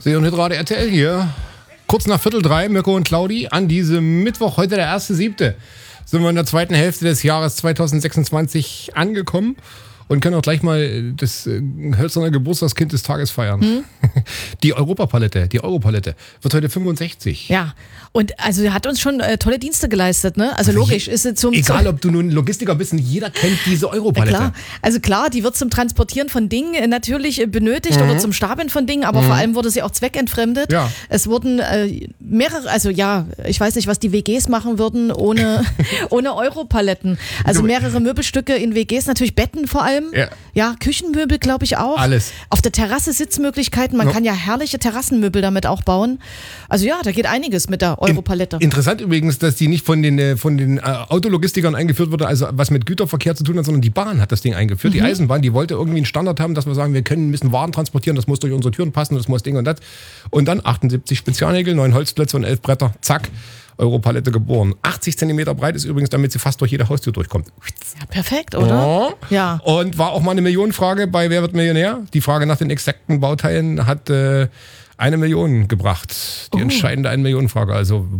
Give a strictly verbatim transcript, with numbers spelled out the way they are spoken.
Sie und Hitrade R T L hier. Kurz nach Viertel drei, Mirko und Claudi, an diesem Mittwoch, heute der erste siebte sind wir in der zweiten Hälfte des Jahres zweitausendsechsundzwanzig angekommen und können auch gleich mal das äh, hölzerne Geburtstagskind des Tages feiern. Hm? Die Europapalette, die Europalette wird heute fünfundsechzig. Ja, und also er hat uns schon äh, tolle Dienste geleistet, ne? Also logisch, ist es zum... Egal, ob du nun Logistiker bist, jeder kennt diese Europalette. Ja, klar. Also klar, die wird zum Transportieren von Dingen äh, natürlich äh, benötigt Mhm. oder zum Stapeln von Dingen, aber Mhm. vor allem wurde sie auch zweckentfremdet. Ja. Es wurden äh, mehrere, also ja, ich weiß nicht, was die W Gs machen würden ohne, ohne Europaletten. Also mehrere Möbelstücke in W Gs, natürlich Betten vor allem. Ja. Ja, Küchenmöbel glaube ich auch. Alles. Auf der Terrasse Sitzmöglichkeiten, man Ja. kann ja herrliche Terrassenmöbel damit auch bauen. Also ja, da geht einiges mit der Europalette. In, interessant übrigens, dass die nicht von den, äh, von den äh, Autologistikern eingeführt wurde, also was mit Güterverkehr zu tun hat, sondern die Bahn hat das Ding eingeführt. Mhm. Die Eisenbahn, die wollte irgendwie einen Standard haben, dass wir sagen, wir können, müssen Waren transportieren, das muss durch unsere Türen passen, das muss Ding und das. Und dann achtundsiebzig Spezialnägel, neun Holzplätze und elf Bretter, zack, Europalette geboren. achtzig Zentimeter breit ist übrigens, damit sie fast durch jede Haustür durchkommt. Ja, perfekt, oder? Oh. Ja. Und war auch mal eine Millionenfrage bei Wer wird Millionär? Die Frage nach den exakten Bauteilen hat äh, eine Million gebracht. Die Oh. entscheidende eine Millionenfrage. Also